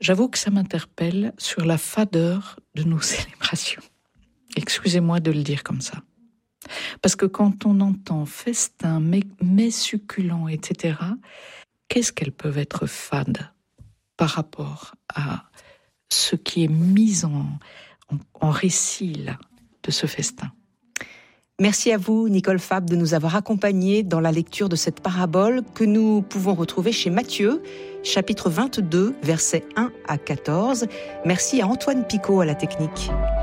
J'avoue que ça m'interpelle sur la fadeur de nos célébrations. Excusez-moi de le dire comme ça. Parce que quand on entend festin, mets succulents, etc., qu'est-ce qu'elles peuvent être fades par rapport à ce qui est mis en récit là, de ce festin. Merci à vous, Nicole Fabre, de nous avoir accompagnés dans la lecture de cette parabole que nous pouvons retrouver chez Matthieu, chapitre 22, versets 1 à 14. Merci à Antoine Picot à la technique.